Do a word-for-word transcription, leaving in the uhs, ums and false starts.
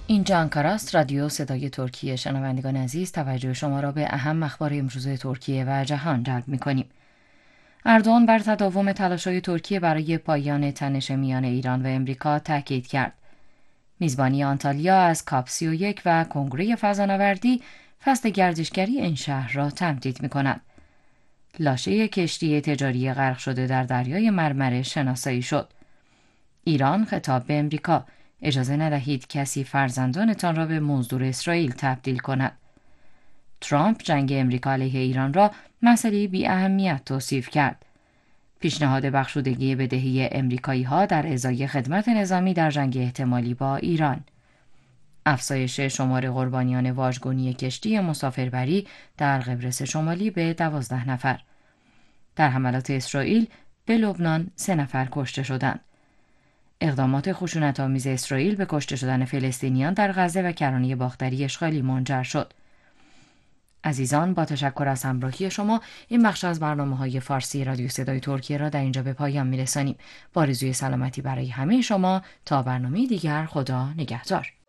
اینجا انکارا است، رادیو صدای ترکیه. شنوندگان عزیز، توجه شما را به اهم اخبار امروز ترکیه و جهان جلب می‌کنیم. اردوغان بر تداوم تلاش‌های ترکیه برای پایان تنش میان ایران و امریکا تاکید کرد. میزبانی آنتالیا از کاپ سی و یک و کنگره فضانوردی فصل گردشگری این شهر را تمدید می‌کند. لاشه کشتی تجاری غرق شده در دریای مرمره شناسایی شد. ایران خطاب به امریکا: اجازه ندهید کسی فرزندانتان را به مزدور اسرائیل تبدیل کند. ترامپ جنگ امریکا علیه ایران را مسئله بی اهمیت توصیف کرد. پیشنهاد بخشودگی بدهی امریکایی ها در ازای خدمت نظامی در جنگ احتمالی با ایران. افزایش شمار قربانیان واژگونی کشتی مسافربری در قبرس شمالی به دوازده نفر. در حملات اسرائیل به لبنان سه نفر کشته شدند. اقدامات خشونت‌آمیز اسرائیل به کشته شدن فلسطینیان در غزه و کرانه باختری اشغالی منجر شد. عزیزان، با تشکر از همراهی شما، این بخش از برنامه‌های فارسی رادیو صدای ترکیه را در اینجا به پایان می‌رسانیم. با آرزوی سلامتی برای همه شما تا برنامه دیگر، خدا نگهدار.